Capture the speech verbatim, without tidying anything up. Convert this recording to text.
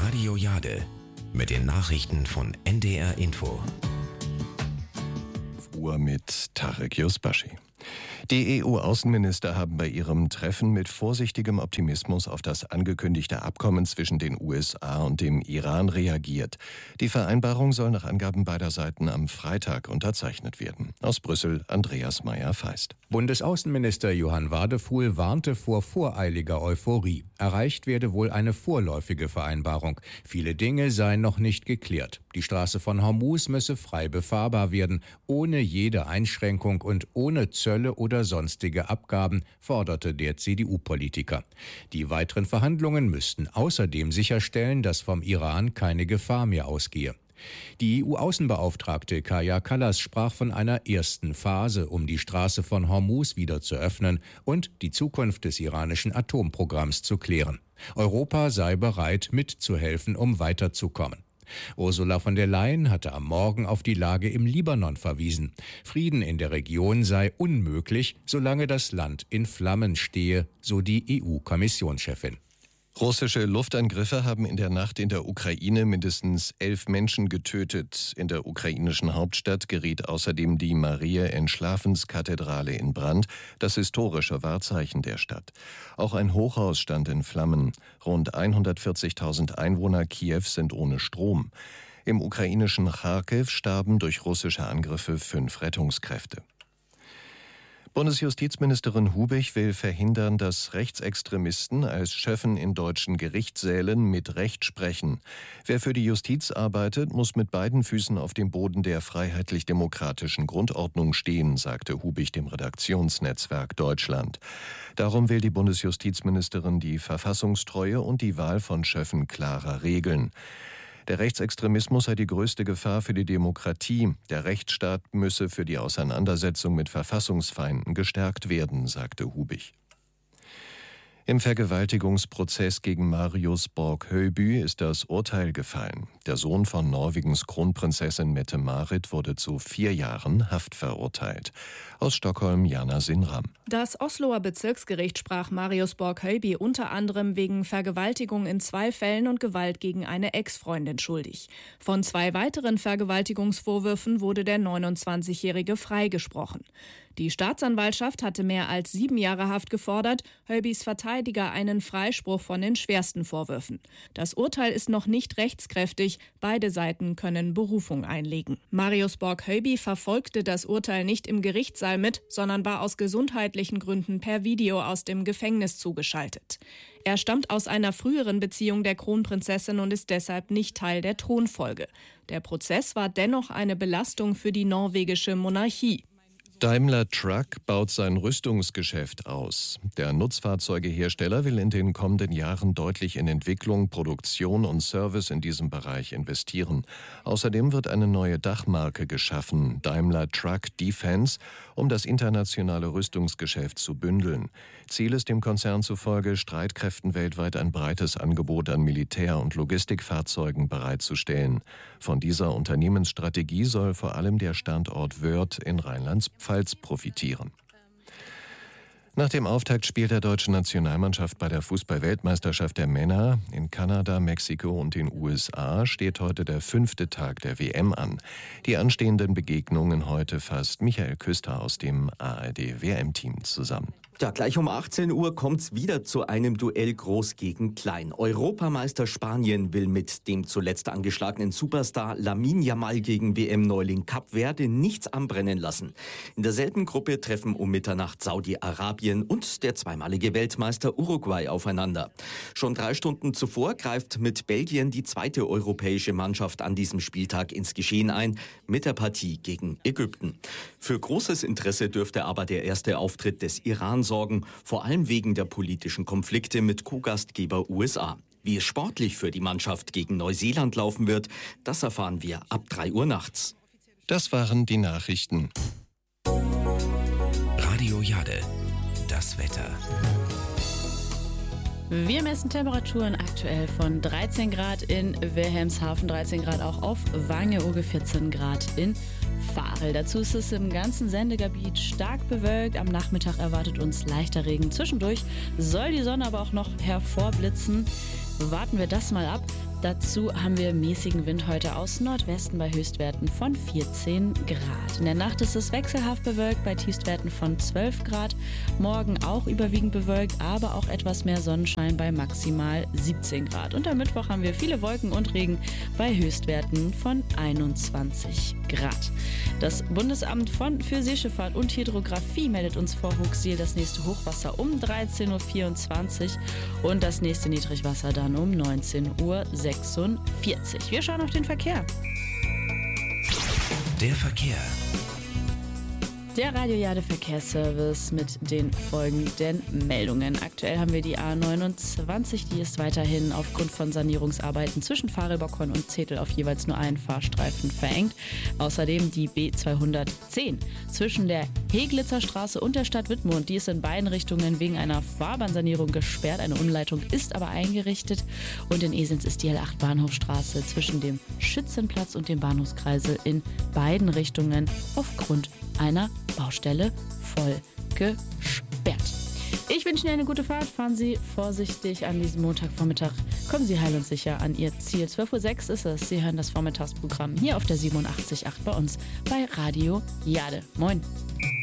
Radio Jade mit den Nachrichten von N D R Info. Uhr mit Tarek Yusbashi. Die E U-Außenminister haben bei ihrem Treffen mit vorsichtigem Optimismus auf das angekündigte Abkommen zwischen den U S A und dem Iran reagiert. Die Vereinbarung soll nach Angaben beider Seiten am Freitag unterzeichnet werden. Aus Brüssel Andreas Meyer-Feist. Bundesaußenminister Johann Wadefuhl warnte vor voreiliger Euphorie. Erreicht werde wohl eine vorläufige Vereinbarung. Viele Dinge seien noch nicht geklärt. Die Straße von Hormuz müsse frei befahrbar werden, ohne jede Einschränkung und ohne Zölle oder sonstige Abgaben, forderte der C D U-Politiker. Die weiteren Verhandlungen müssten außerdem sicherstellen, dass vom Iran keine Gefahr mehr ausgehe. Die E U-Außenbeauftragte Kaja Kallas sprach von einer ersten Phase, um die Straße von Hormuz wieder zu öffnen und die Zukunft des iranischen Atomprogramms zu klären. Europa sei bereit, mitzuhelfen, um weiterzukommen. Ursula von der Leyen hatte am Morgen auf die Lage im Libanon verwiesen. Frieden in der Region sei unmöglich, solange das Land in Flammen stehe, so die E U-Kommissionschefin. Russische Luftangriffe haben in der Nacht in der Ukraine mindestens elf Menschen getötet. In der ukrainischen Hauptstadt geriet außerdem die Maria-Entschlafens-Kathedrale in Brand, das historische Wahrzeichen der Stadt. Auch ein Hochhaus stand in Flammen. Rund hundertvierzigtausend Einwohner Kiews sind ohne Strom. Im ukrainischen Charkiw starben durch russische Angriffe fünf Rettungskräfte. Bundesjustizministerin Hubich will verhindern, dass Rechtsextremisten als Schöffen in deutschen Gerichtssälen mit Recht sprechen. Wer für die Justiz arbeitet, muss mit beiden Füßen auf dem Boden der freiheitlich-demokratischen Grundordnung stehen, sagte Hubich dem Redaktionsnetzwerk Deutschland. Darum will die Bundesjustizministerin die Verfassungstreue und die Wahl von Schöffen klarer regeln. Der Rechtsextremismus sei die größte Gefahr für die Demokratie. Der Rechtsstaat müsse für die Auseinandersetzung mit Verfassungsfeinden gestärkt werden, sagte Hubich. Im Vergewaltigungsprozess gegen Marius Borg-Høiby ist das Urteil gefallen. Der Sohn von Norwegens Kronprinzessin Mette-Marit wurde zu vier Jahren Haft verurteilt. Aus Stockholm Jana Sinram. Das Osloer Bezirksgericht sprach Marius Borg-Høiby unter anderem wegen Vergewaltigung in zwei Fällen und Gewalt gegen eine Ex-Freundin schuldig. Von zwei weiteren Vergewaltigungsvorwürfen wurde der neunundzwanzigjährige freigesprochen. Die Staatsanwaltschaft hatte mehr als sieben Jahre Haft gefordert, Høibys Verteidiger einen Freispruch von den schwersten Vorwürfen. Das Urteil ist noch nicht rechtskräftig, beide Seiten können Berufung einlegen. Marius Borg-Høiby verfolgte das Urteil nicht im Gerichtssaal mit, sondern war aus gesundheitlichen Gründen per Video aus dem Gefängnis zugeschaltet. Er stammt aus einer früheren Beziehung der Kronprinzessin und ist deshalb nicht Teil der Thronfolge. Der Prozess war dennoch eine Belastung für die norwegische Monarchie. Daimler Truck baut sein Rüstungsgeschäft aus. Der Nutzfahrzeugehersteller will in den kommenden Jahren deutlich in Entwicklung, Produktion und Service in diesem Bereich investieren. Außerdem wird eine neue Dachmarke geschaffen, Daimler Truck Defense, um das internationale Rüstungsgeschäft zu bündeln. Ziel ist dem Konzern zufolge, Streitkräften weltweit ein breites Angebot an Militär- und Logistikfahrzeugen bereitzustellen. Von dieser Unternehmensstrategie soll vor allem der Standort Wörth in Rheinland-Pfalz profitieren. Nach dem Auftaktspiel der deutschen Nationalmannschaft bei der Fußball-Weltmeisterschaft der Männer in Kanada, Mexiko und den U S A steht heute der fünfte Tag der W M an. Die anstehenden Begegnungen heute fasst Michael Küster aus dem A R D-W M-Team zusammen. Ja, gleich um achtzehn Uhr kommt's wieder zu einem Duell Groß gegen Klein. Europameister Spanien will mit dem zuletzt angeschlagenen Superstar Lamine Yamal gegen W M-Neuling Kap Verde nichts anbrennen lassen. In derselben Gruppe treffen um Mitternacht Saudi-Arabien und der zweimalige Weltmeister Uruguay aufeinander. Schon drei Stunden zuvor greift mit Belgien die zweite europäische Mannschaft an diesem Spieltag ins Geschehen ein, mit der Partie gegen Ägypten. Für großes Interesse dürfte aber der erste Auftritt des Iran sorgen, vor allem wegen der politischen Konflikte mit Co-Gastgeber U S A. Wie es sportlich für die Mannschaft gegen Neuseeland laufen wird, das erfahren wir ab drei Uhr nachts. Das waren die Nachrichten. Radio Jade, das Wetter. Wir messen Temperaturen aktuell von dreizehn Grad in Wilhelmshaven, dreizehn Grad auch auf Wangerooge, vierzehn Grad in Varel. Dazu ist es im ganzen Sendegebiet stark bewölkt. Am Nachmittag erwartet uns leichter Regen. Zwischendurch soll die Sonne aber auch noch hervorblitzen. Warten wir das mal ab. Dazu haben wir mäßigen Wind heute aus Nordwesten bei Höchstwerten von vierzehn Grad. In der Nacht ist es wechselhaft bewölkt bei Tiefstwerten von zwölf Grad. Morgen auch überwiegend bewölkt, aber auch etwas mehr Sonnenschein bei maximal siebzehn Grad. Und am Mittwoch haben wir viele Wolken und Regen bei Höchstwerten von einundzwanzig Grad. Das Bundesamt von für Seeschifffahrt und Hydrographie meldet uns vor Huxil das nächste Hochwasser um dreizehn Uhr vierundzwanzig und das nächste Niedrigwasser dann um neunzehn Uhr sechsundvierzig. Wir schauen auf den Verkehr. Der Verkehr. Der Radio Jade Verkehrsservice mit den folgenden Meldungen. Aktuell haben wir die A neunundzwanzig, die ist weiterhin aufgrund von Sanierungsarbeiten zwischen Farelbockern und Zetel auf jeweils nur einen Fahrstreifen verengt. Außerdem die B zweihundertzehn zwischen der Heglitzer Straße und der Stadt Wittmund. Die ist in beiden Richtungen wegen einer Fahrbahnsanierung gesperrt. Eine Umleitung ist aber eingerichtet. Und in Esens ist die L acht Bahnhofstraße zwischen dem Schützenplatz und dem Bahnhofskreisel in beiden Richtungen aufgrund einer Baustelle voll gesperrt. Ich wünsche Ihnen eine gute Fahrt. Fahren Sie vorsichtig an diesem Montagvormittag. Kommen Sie heil und sicher an Ihr Ziel. zwölf Uhr sechs ist es. Sie hören das Vormittagsprogramm hier auf der siebenundachtzig Komma acht bei uns bei Radio Jade. Moin.